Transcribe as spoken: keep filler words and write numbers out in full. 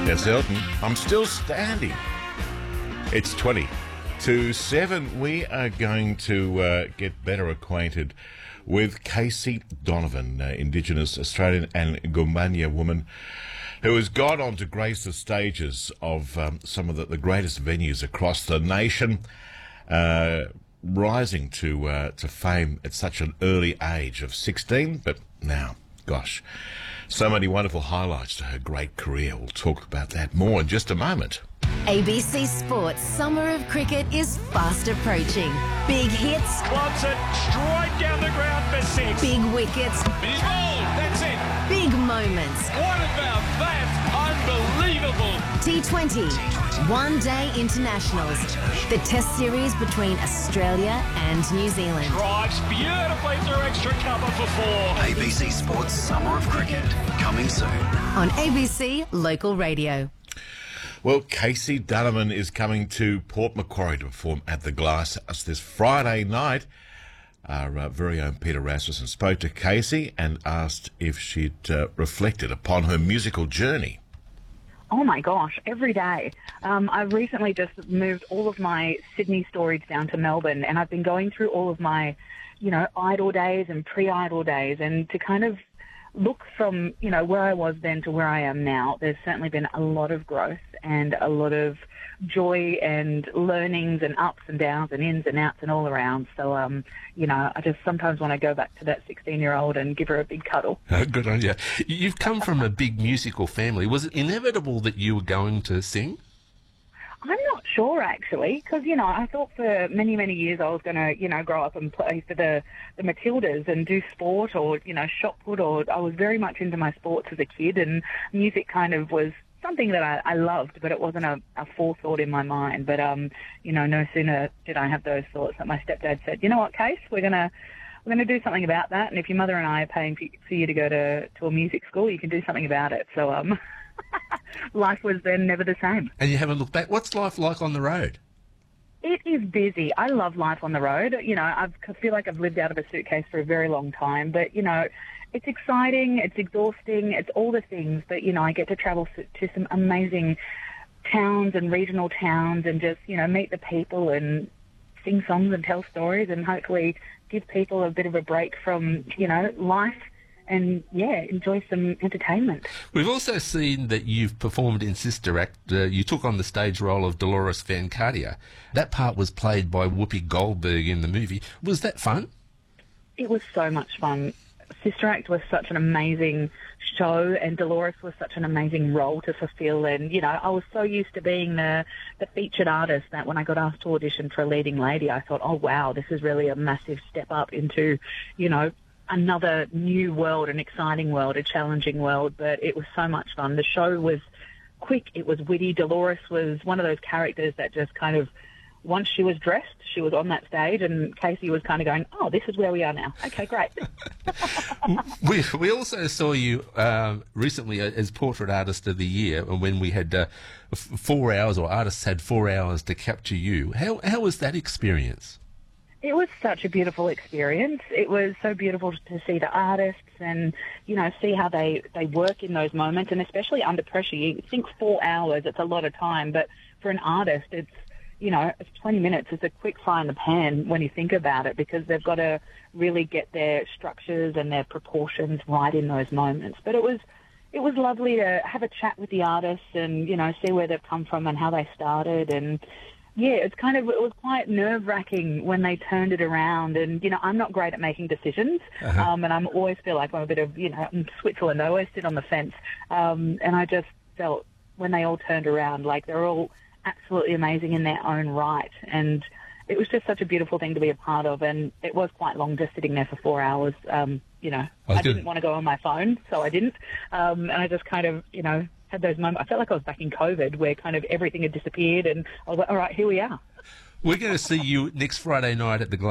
That's Elton. I'm still standing. It's twenty to seven. We are going to uh, get better acquainted with Casey Donovan, uh, Indigenous Australian and Gumbaña woman who has gone on to grace the stages of um, some of the, the greatest venues across the nation, uh, rising to uh, to fame at such an early age of sixteen. But now, gosh, so many wonderful highlights to her great career. We'll talk about that more in just a moment. A B C Sports Summer of Cricket is fast approaching. Big hits. Wants it straight down the ground for six. Big wickets. He's bowled. That's it. Big moments. What about that? Unbelievable. T twenty. One Day Internationals. The Test series between Australia and New Zealand. Drives beautifully through extra cover for four. A B C Sports Summer of Cricket, coming soon. On A B C Local Radio. Well, Casey Donovan is coming to Port Macquarie to perform at the Glass House this Friday night. Our uh, very own Peter Rasmussen spoke to Casey and asked if she'd uh, reflected upon her musical journey. Oh my gosh, every day. Um, I've recently just moved all of my Sydney storage down to Melbourne, and I've been going through all of my, you know, idle days and pre-idle days, and to kind of look from, you know, where I was then to where I am now, there's certainly been a lot of growth and a lot of joy and learnings and ups and downs and ins and outs and all around. So, um, you know, I just sometimes want to go back to that sixteen-year-old and give her a big cuddle. Oh, good on you. You've come from a big musical family. Was it inevitable that you were going to sing? I'm not sure, actually, because, you know, I thought for many, many years I was going to, you know, grow up and play for the, the Matildas and do sport or, you know, shot put, or I was very much into my sports as a kid, and music kind of was something that I, I loved, but it wasn't a, a forethought in my mind. But, um, you know, no sooner did I have those thoughts that my stepdad said, you know what, Case, we're going to we're going to do something about that, and if your mother and I are paying for, for you to go to, to a music school, you can do something about it. So, um... life was then never the same. And you haven't looked back. What's life like on the road? It is busy. I love life on the road. You know, I've, I feel like I've lived out of a suitcase for a very long time. But, you know, it's exciting, it's exhausting, it's all the things. But, you know, I get to travel to some amazing towns and regional towns and just, you know, meet the people and sing songs and tell stories and hopefully give people a bit of a break from, you know, life. And, yeah, enjoy some entertainment. We've also seen that you've performed in Sister Act. Uh, you took on the stage role of Dolores Van Cardia. That part was played by Whoopi Goldberg in the movie. Was that fun? It was so much fun. Sister Act was such an amazing show, and Dolores was such an amazing role to fulfill. And, you know, I was so used to being the, the featured artist that when I got asked to audition for a leading lady, I thought, oh, wow, this is really a massive step up into, you know, another new world, an exciting world, a challenging world. But it was so much fun. The show was quick, it was witty. Dolores was one of those characters that just kind of, once she was dressed, she was on that stage, and Casey was kind of going, oh, this is where we are now. Okay, great. we, we also saw you um, recently as Portrait Artist of the Year, when we had uh, f- four hours, or artists had four hours to capture you. How, how was that experience? It was such a beautiful experience. It was so beautiful to see the artists and, you know, see how they, they work in those moments, and especially under pressure. You think four hours, it's a lot of time, but for an artist, it's, you know, it's twenty minutes. It's a quick fry in the pan when you think about it, because they've got to really get their structures and their proportions right in those moments. But it was it was lovely to have a chat with the artists and, you know, see where they've come from and how they started. And yeah, it's kind of, it was quite nerve-wracking when they turned it around. And, you know, I'm not great at making decisions. Uh-huh. Um, and I always feel like I'm a bit of, you know, I'm Switzerland. I always sit on the fence. Um, and I just felt when they all turned around, like they're all absolutely amazing in their own right. And it was just such a beautiful thing to be a part of. And it was quite long just sitting there for four hours. Um, you know, I, I didn't want to go on my phone, so I didn't. Um, and I just kind of, you know, had those moments. I felt like I was back in COVID where kind of everything had disappeared, and I was like, all right, here we are. We're going to see you next Friday night at the Glass